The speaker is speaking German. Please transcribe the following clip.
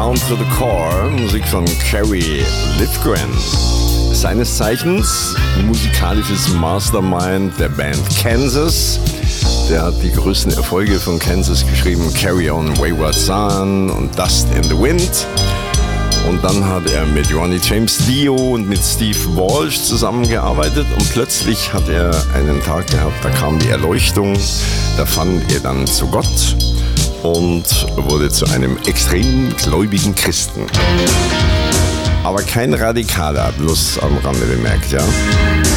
Down to the Core, Musik von Kerry Livgren. Seines Zeichens musikalisches Mastermind der Band Kansas. Der hat die größten Erfolge von Kansas geschrieben, Carry On Wayward Son und Dust in the Wind. Und dann hat er mit Ronnie James Dio und mit Steve Walsh zusammengearbeitet und plötzlich hat er einen Tag gehabt, da kam die Erleuchtung, da fand er dann zu Gott und wurde zu einem extrem gläubigen Christen. Aber kein Radikaler, bloß am Rande bemerkt, ja.